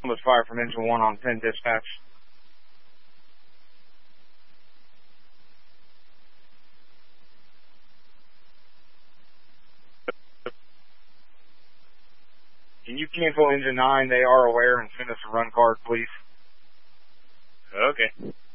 was fired from engine 1 on 10 dispatch. Can you cancel engine 9? They are aware, and send us a run card, please. Okay.